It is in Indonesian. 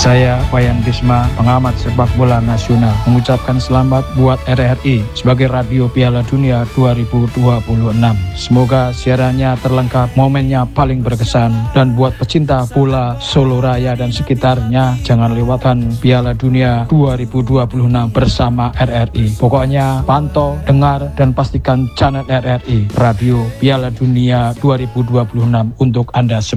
Saya Wayan Bisma, pengamat sepak bola nasional, mengucapkan selamat buat RRI sebagai Radio Piala Dunia 2026. Semoga siarannya terlengkap, momennya paling berkesan, dan buat pecinta bola Solo Raya dan sekitarnya, jangan lewatkan Piala Dunia 2026 bersama RRI. Pokoknya pantau, dengar, dan pastikan channel RRI, Radio Piala Dunia 2026 untuk Anda semua.